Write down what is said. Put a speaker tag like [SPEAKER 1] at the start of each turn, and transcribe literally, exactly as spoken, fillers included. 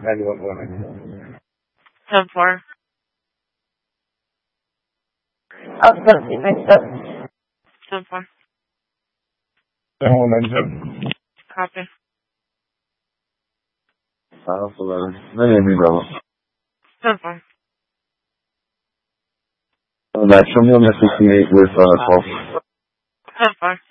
[SPEAKER 1] ten four.
[SPEAKER 2] Oh, seventeen, next up.
[SPEAKER 1] ten four.
[SPEAKER 3] ten one ninety-seven.
[SPEAKER 1] Copy.
[SPEAKER 4] Alpha eleven. Name me, brother.
[SPEAKER 1] ten four.
[SPEAKER 4] Uh, Max, show me on the sixty-eight with uh, twelve.
[SPEAKER 1] ten four.